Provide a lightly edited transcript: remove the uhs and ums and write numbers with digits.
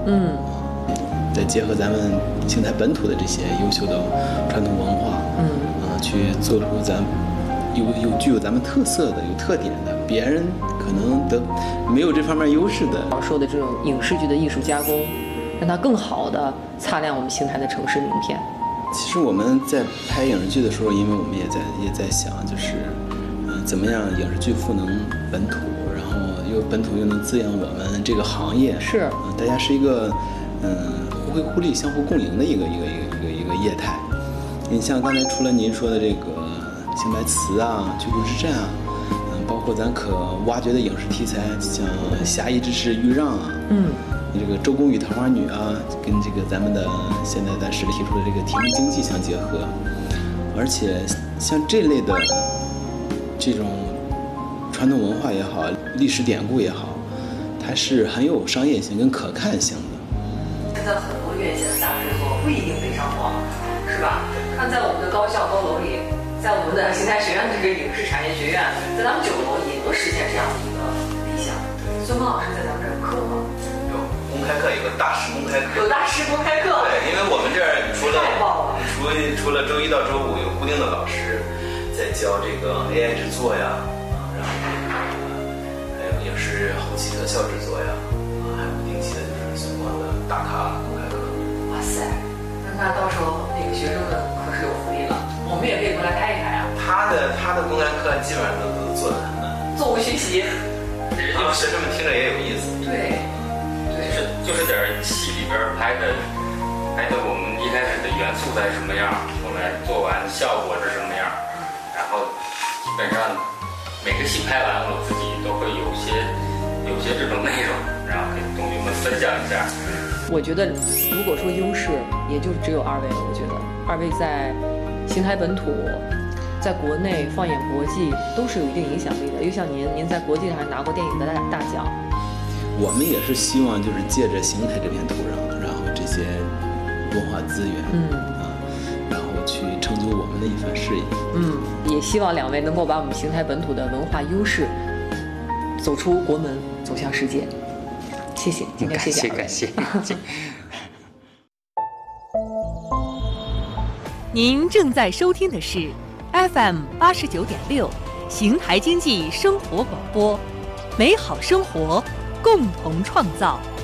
再结合咱们邢台本土的这些优秀的传统文化，去做出咱具有咱们特色的、有特点的，别人可能没有这方面优势的。 说的这种影视剧的艺术加工，让它更好的擦亮我们邢台的城市名片。 其实我们在拍影视剧的时候，因为我们也在想，就是怎么样影视剧赋能本土，然后本土又能滋养我们这个行业。 是， 大家是一个互惠互利、相互共赢的一个业态。你像刚才除了您说的这个邢台词啊、居住之战啊，包括咱可挖掘的影视题材，像侠义之士豫让啊，这个周公与桃花女啊，跟这个咱们的现在咱市里提出的这个体育经济相结合，而且像这类的这种传统文化也好，历史典故也好，它是很有商业性跟可看性的。 现在很多院线的大制作不一定非常广，是吧？看在我们的高校高楼里，在我们的邢台学院这个影视产业学院，在咱们9楼也能实现这样的一个理想。孙峰老师在咱们这儿有课吗？ 有公开课，有个大师公开课。 有大师公开课。 对，因为我们这儿除了周一到周五有固定的老师在教这个 AI 制作呀，然后还有影视后期特效制作呀，还有不定期的就是孙光的大咖公开课。 哇塞，那到时候那个学生们可是有福利了，我们也可以过来开一开啊。 他的公开课基本上都做得很难， 座无虚席， 学生们听着也有意思。 对， 就是点戏里边拍的我们一开始的元素在什么样，后来做完效果是什么样，然后基本上每个戏拍完，我自己都会有些这种内容，然后跟同学们分享一下。 我觉得，如果说优势，也就只有2位了。我觉得2位在邢台本土，在国内放眼国际都是有一定影响力的。又像您在国际上拿过电影的大奖。 我们也是希望就是借着邢台这片土壤，然后这些文化资源，然后去成就我们的一番事业。 也希望2位能够把我们邢台本土的文化优势走出国门，走向世界。谢谢，今天谢谢2位。 感谢。 您正在收听的是 FM 89.6邢台经济生活广播，美好生活共同创造。